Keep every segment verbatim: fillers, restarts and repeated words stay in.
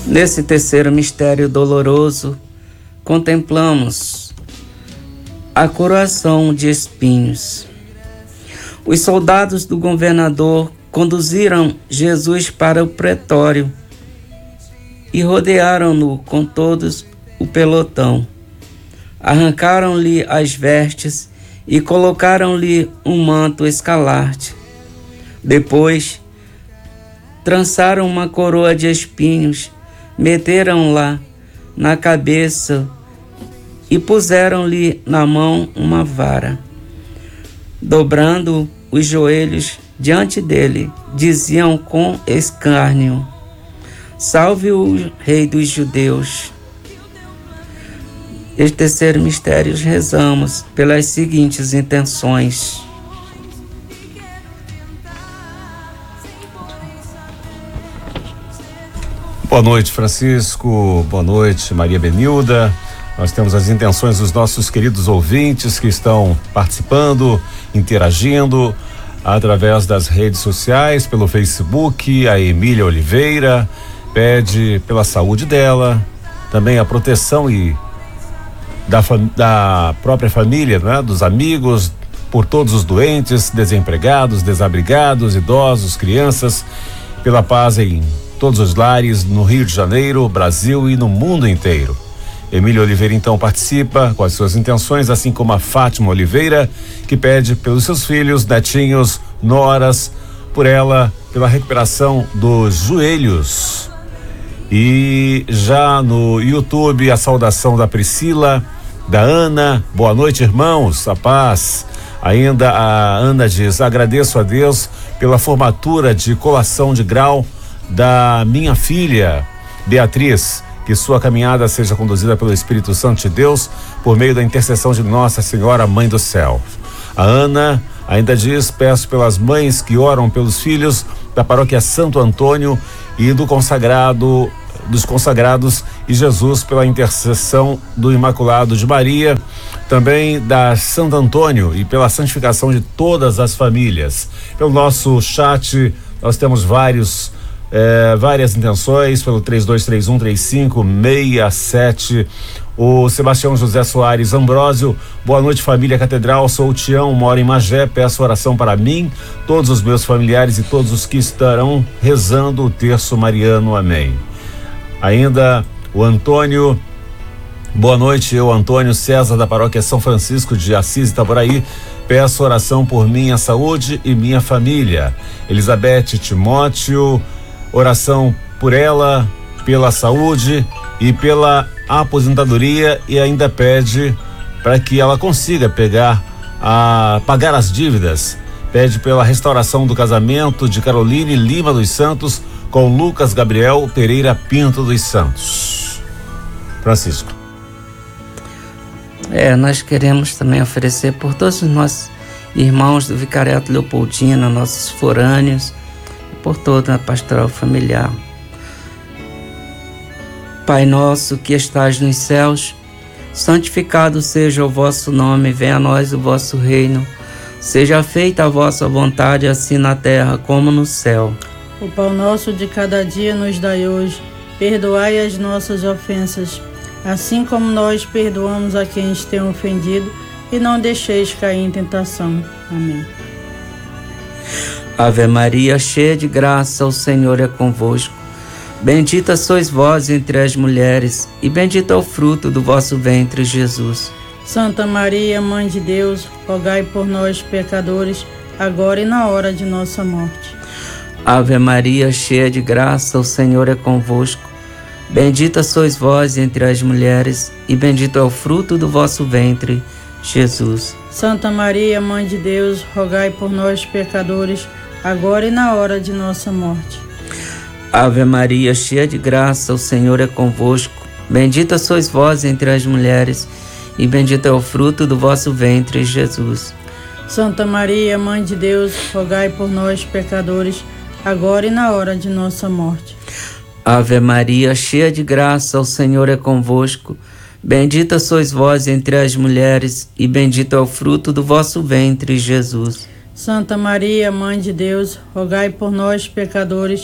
Nesse terceiro mistério doloroso, contemplamos a coroação de espinhos. Os soldados do governador conduziram Jesus para o pretório e rodearam-no com todos o pelotão. Arrancaram-lhe as vestes e colocaram-lhe um manto escarlate. Depois, trançaram uma coroa de espinhos, meteram-la na cabeça e puseram-lhe na mão uma vara. Dobrando os joelhos diante dele, diziam com escárnio: Salve o Rei dos Judeus. Este terceiro mistério rezamos pelas seguintes intenções. Boa noite, Francisco. Boa noite, Maria Benilda. Nós temos as intenções dos nossos queridos ouvintes que estão participando, interagindo através das redes sociais, pelo Facebook. A Emília Oliveira pede pela saúde dela, também a proteção e da, da própria família, né? Dos amigos, por todos os doentes, desempregados, desabrigados, idosos, crianças, pela paz em todos os lares no Rio de Janeiro, Brasil e no mundo inteiro. Emília Oliveira então participa com as suas intenções, assim como a Fátima Oliveira, que pede pelos seus filhos, netinhos, noras, por ela, pela recuperação dos joelhos. E já no YouTube, a saudação da Priscila, da Ana. Boa noite, irmãos, a paz. Ainda a Ana diz: agradeço a Deus pela formatura de colação de grau da minha filha Beatriz, que sua caminhada seja conduzida pelo Espírito Santo de Deus por meio da intercessão de Nossa Senhora Mãe do Céu. A Ana ainda diz: peço pelas mães que oram pelos filhos da paróquia Santo Antônio e do consagrado dos consagrados e Jesus pela intercessão do Imaculado de Maria, também da Santo Antônio e pela santificação de todas as famílias. Pelo nosso chat nós temos vários É, várias intenções pelo três dois três um três cinco seis sete. O Sebastião José Soares Ambrósio: boa noite, família Catedral, sou o Tião, moro em Magé, peço oração para mim, todos os meus familiares e todos os que estarão rezando o terço mariano, amém. Ainda o Antônio: boa noite, eu, Antônio César, da paróquia São Francisco de Assis, Itaboraí, peço oração por minha saúde e minha família. Elizabeth Timóteo: oração por ela, pela saúde e pela aposentadoria, e ainda pede para que ela consiga pegar a pagar as dívidas. Pede pela restauração do casamento de Caroline Lima dos Santos com Lucas Gabriel Pereira Pinto dos Santos. Francisco. É, nós queremos também oferecer por todos os nossos irmãos do Vicariato Leopoldina, nossos forâneos, por toda a pastoral familiar. Pai nosso que estás nos céus, santificado seja o vosso nome, venha a nós o vosso reino, seja feita a vossa vontade, assim na terra como no céu. O pão nosso de cada dia nos dai hoje, perdoai as nossas ofensas, assim como nós perdoamos a quem nos tem ofendido, e não deixeis cair em tentação. Amém. Ave Maria, cheia de graça, o Senhor é convosco. Bendita sois vós entre as mulheres, e bendito é o fruto do vosso ventre, Jesus. Santa Maria, Mãe de Deus, rogai por nós, pecadores, agora e na hora de nossa morte. Ave Maria, cheia de graça, o Senhor é convosco. Bendita sois vós entre as mulheres, e bendito é o fruto do vosso ventre, Jesus. Santa Maria, Mãe de Deus, rogai por nós, pecadores, agora e na hora de nossa morte. Ave Maria, cheia de graça, o Senhor é convosco. Bendita sois vós entre as mulheres, e bendito é o fruto do vosso ventre, Jesus. Santa Maria, Mãe de Deus, rogai por nós, pecadores, agora e na hora de nossa morte. Ave Maria, cheia de graça, o Senhor é convosco. Bendita sois vós entre as mulheres, e bendito é o fruto do vosso ventre, Jesus. Santa Maria, Mãe de Deus, rogai por nós, pecadores,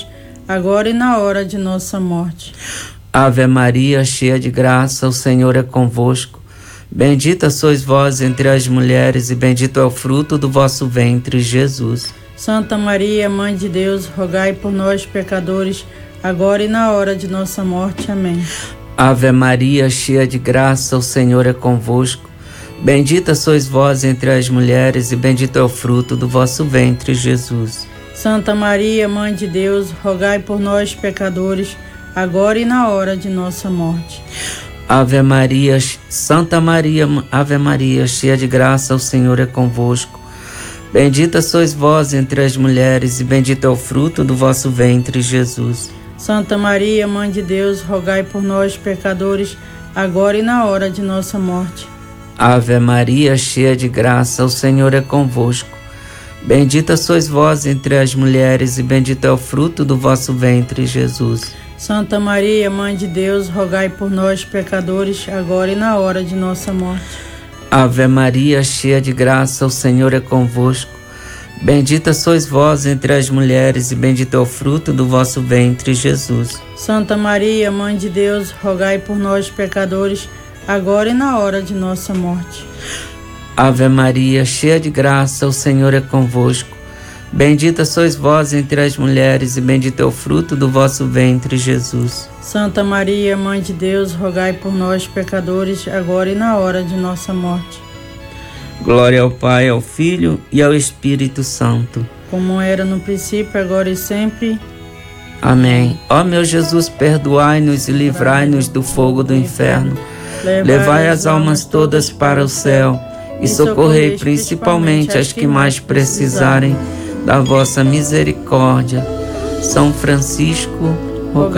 agora e na hora de nossa morte. Ave Maria, cheia de graça, o Senhor é convosco. Bendita sois vós entre as mulheres e bendito é o fruto do vosso ventre, Jesus. Santa Maria, Mãe de Deus, rogai por nós, pecadores, agora e na hora de nossa morte. Amém. Ave Maria, cheia de graça, o Senhor é convosco. Bendita sois vós entre as mulheres e bendito é o fruto do vosso ventre, Jesus. Santa Maria, Mãe de Deus, rogai por nós, pecadores, agora e na hora de nossa morte. Ave Maria, Santa Maria, Ave Maria, cheia de graça, o Senhor é convosco. Bendita sois vós entre as mulheres e bendito é o fruto do vosso ventre, Jesus. Santa Maria, Mãe de Deus, rogai por nós, pecadores, agora e na hora de nossa morte. Ave Maria, cheia de graça, o Senhor é convosco. Bendita sois vós entre as mulheres e bendito é o fruto do vosso ventre, Jesus. Santa Maria, Mãe de Deus, rogai por nós, pecadores, agora e na hora de nossa morte. Ave Maria, cheia de graça, o Senhor é convosco. Bendita sois vós entre as mulheres e bendito é o fruto do vosso ventre, Jesus. Santa Maria, Mãe de Deus, rogai por nós, pecadores, agora e na hora de nossa morte. Ave Maria, cheia de graça, o Senhor é convosco. Bendita sois vós entre as mulheres e bendito é o fruto do vosso ventre, Jesus. Santa Maria, Mãe de Deus, rogai por nós, pecadores, agora e na hora de nossa morte. Glória ao Pai, ao Filho e ao Espírito Santo. Como era no princípio, agora e sempre. Amém. Ó meu Jesus, perdoai-nos e livrai-nos do fogo do inferno. Levai as almas todas para o céu e socorrei principalmente as que mais precisarem da vossa misericórdia. São Francisco